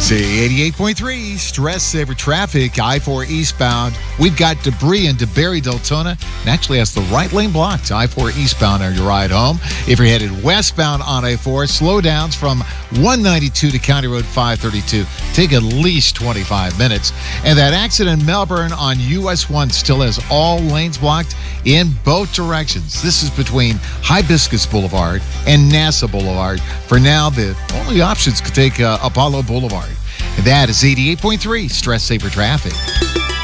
See, 88.3 Stress Saver Traffic, I-4 eastbound. We've got debris into Barry Deltona. And actually has the right lane blocked. I-4 eastbound on your ride home. If you're headed westbound on I-4, slowdowns from 192 to County Road 532. Take at least 25 minutes. And that accident in Melbourne on US 1 still has all lanes blocked in both directions. This is between Hibiscus Boulevard and NASA Boulevard. For now, the only options could take Apollo Boulevard. And that is 88.3 Stress Saver Traffic.